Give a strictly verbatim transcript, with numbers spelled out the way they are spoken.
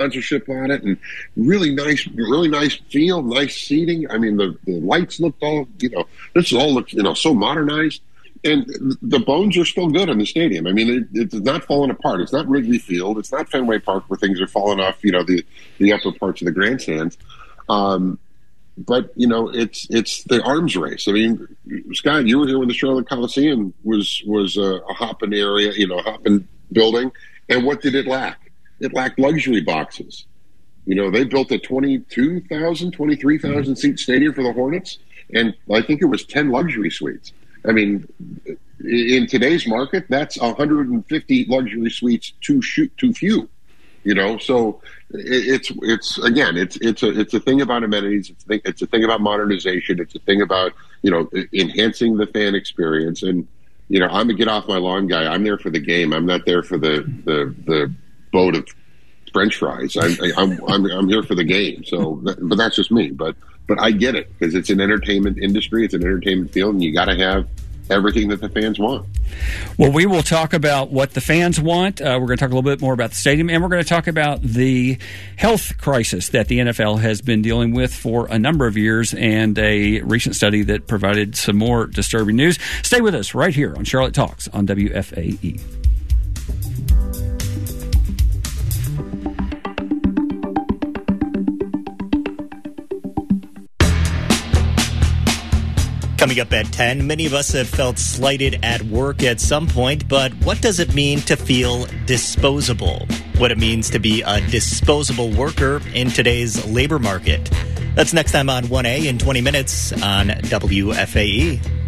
sponsorship on it, and really nice, really nice feel, nice seating. I mean, the, the lights looked all, you know, this all looks, you know, so modernized. And the bones are still good in the stadium. I mean, it, it's not falling apart. It's not Wrigley Field. It's not Fenway Park where things are falling off, you know, the, the upper parts of the grandstands. Um, but, you know, it's it's the arms race. I mean, Scott, you were here when the Charlotte Coliseum was, was a, a hopping area, you know, hopping building. And what did it lack? It lacked luxury boxes. You know, they built a twenty-two thousand, twenty-three thousand seat stadium for the Hornets, and I think it was ten luxury suites. I mean, in today's market, that's one hundred fifty luxury suites too shoot too few. You know, so it's it's again, it's it's a it's a thing about amenities. It's a thing, it's a thing about modernization. It's a thing about, you know, enhancing the fan experience. And you know, I'm a get off my lawn guy. I'm there for the game. I'm not there for the the, the boat of French fries. I, I, I'm I'm I'm here for the game. So, but that's just me. But. But I get it, because it's an entertainment industry, it's an entertainment field, and you got to have everything that the fans want. Well, we will talk about what the fans want. Uh, we're going to talk a little bit more about the stadium, and we're going to talk about the health crisis that the N F L has been dealing with for a number of years, and a recent study that provided some more disturbing news. Stay with us right here on Charlotte Talks on W F A E. Coming up at ten, many of us have felt slighted at work at some point, but what does it mean to feel disposable? What it means to be a disposable worker in today's labor market. That's next time on one A in twenty minutes on W F A E.